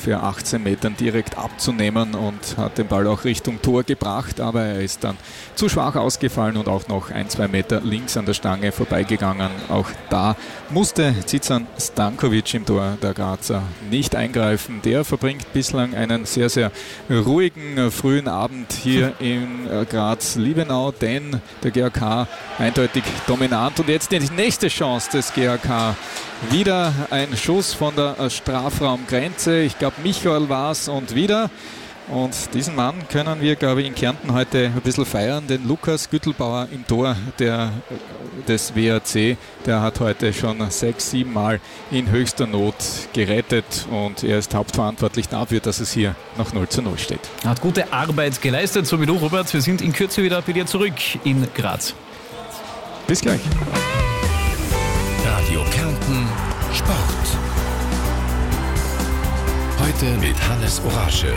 ungefähr 18 Metern direkt abzunehmen und hat den Ball auch Richtung Tor gebracht, aber er ist dann zu schwach ausgefallen und auch noch 1-2 Meter links an der Stange vorbeigegangen. Auch da musste Zizan Stankovic im Tor der Grazer nicht eingreifen. Der verbringt bislang einen sehr, sehr ruhigen frühen Abend hier in Graz-Liebenau, denn der GAK eindeutig dominant. Und jetzt die nächste Chance des GAK. Wieder ein Schuss von der Strafraumgrenze. Ich glaube, Michael war es und wieder. Und diesen Mann können wir, glaube ich, in Kärnten heute ein bisschen feiern, den Lukas Güttelbauer im Tor des WAC. Der hat heute schon 6-7 Mal in höchster Not gerettet und er ist hauptverantwortlich dafür, dass es hier noch 0:0 steht. Er hat gute Arbeit geleistet, so wie du, Robert. Wir sind in Kürze wieder bei dir zurück in Graz. Bis gleich. Radio Kärnten Sport. Heute mit Hannes Oraschel.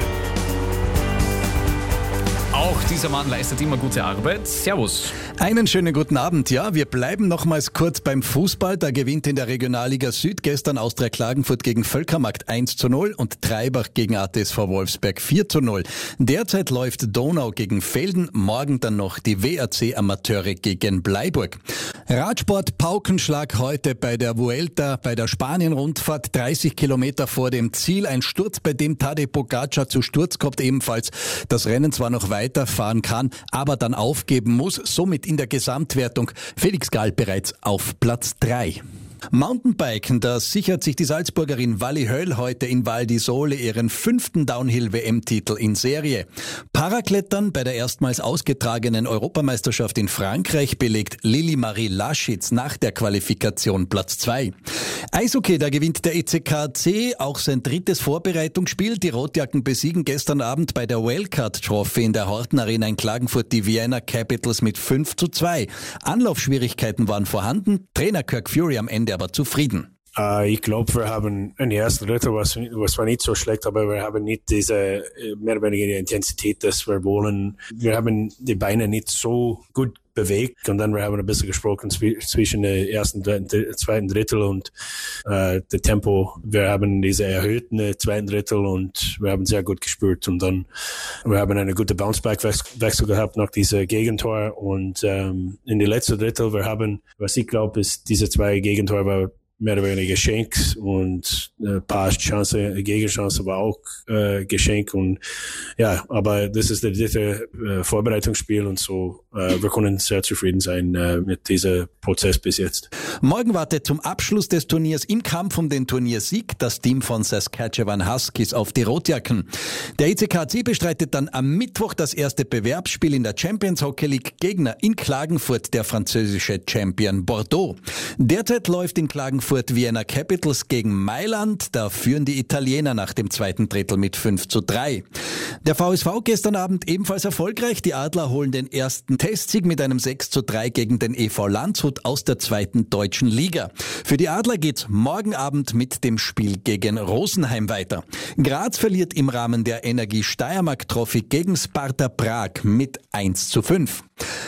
Auch dieser Mann leistet immer gute Arbeit. Servus. Einen schönen guten Abend. Ja, wir bleiben nochmals kurz beim Fußball. Da gewinnt in der Regionalliga Süd gestern Austria Klagenfurt gegen Völkermarkt 1:0 und Treibach gegen ATSV Wolfsberg 4:0. Derzeit läuft Donau gegen Velden, morgen dann noch die WAC Amateure gegen Bleiburg. Radsport Paukenschlag heute bei der Vuelta, bei der Spanien-Rundfahrt, 30 Kilometer vor dem Ziel. Ein Sturz, bei dem Tadej Pogačar zu Sturz kommt ebenfalls. Das Rennen zwar noch weiterfahren kann, aber dann aufgeben muss. Somit in der Gesamtwertung Felix Gall bereits auf Platz 3. Mountainbiken, da sichert sich die Salzburgerin Wally Höll heute in Val di Sole ihren 5. Downhill-WM-Titel in Serie. Paraklettern bei der erstmals ausgetragenen Europameisterschaft in Frankreich belegt Lili-Marie Laschitz nach der Qualifikation Platz 2. Eishockey, da gewinnt der ECKC auch sein 3. Vorbereitungsspiel. Die Rotjacken besiegen gestern Abend bei der Wildcard Trophy in der Horten Arena in Klagenfurt die Vienna Capitals mit 5:2. Anlaufschwierigkeiten waren vorhanden. Trainer Kirk Fury am Ende aber zufrieden. Ich glaube, wir haben in der ersten Drittel was war nicht so schlecht, aber wir haben nicht diese mehr oder weniger Intensität, dass wir wollen. Wir haben die Beine nicht so gut bewegt und dann wir haben ein bisschen gesprochen zwischen der ersten und zweiten Drittel und der Tempo. Wir haben diese erhöhten zweiten Drittel und wir haben sehr gut gespürt und dann wir haben eine gute Bounceback-Wechsel gehabt nach dieser Gegentor und in der letzten Drittel wir haben, was ich glaube, ist diese 2 Gegentore war mehr oder weniger Geschenk und ein paar Gegenchancen war auch Geschenk und ja, aber das ist das 3. Vorbereitungsspiel und so wir können sehr zufrieden sein mit diesem Prozess bis jetzt. Morgen wartet zum Abschluss des Turniers im Kampf um den Turniersieg das Team von Saskatchewan Huskies auf die Rotjacken. Der ECKC bestreitet dann am Mittwoch das erste Bewerbsspiel in der Champions Hockey League. Gegner in Klagenfurt der französische Champion Bordeaux. Derzeit läuft in Klagenfurt Vienna Capitals gegen Mailand. Da führen die Italiener nach dem 2. Drittel mit 5:3. Der VSV gestern Abend ebenfalls erfolgreich. Die Adler holen den ersten Testsieg mit einem 6:3 gegen den EV Landshut aus der 2. deutschen Liga. Für die Adler geht's morgen Abend mit dem Spiel gegen Rosenheim weiter. Graz verliert im Rahmen der Energie Steiermark Trophy gegen Sparta Prag mit 1:5.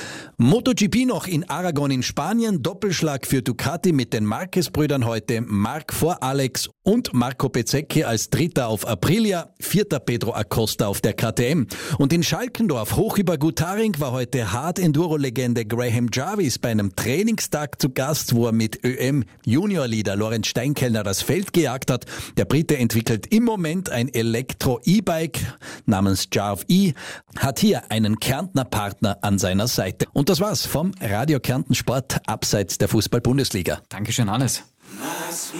MotoGP noch in Aragon in Spanien. Doppelschlag für Ducati mit den Marquez-Brüdern heute. Marc vor Alex und Marco Bezzecchi als Dritter auf Aprilia. 4. Pedro Acosta auf der KTM. Und in Schalkendorf, hoch über Gutaring, war heute Hard-Enduro-Legende Graham Jarvis bei einem Trainingstag zu Gast, wo er mit ÖM-Junior-Leader Lorenz Steinkellner das Feld gejagt hat. Der Brite entwickelt im Moment ein Elektro-E-Bike namens Jarv E, hat hier einen Kärntner Partner an seiner Seite. Und das war's vom Radio Kärnten Sport abseits der Fußball-Bundesliga. Dankeschön, Hannes.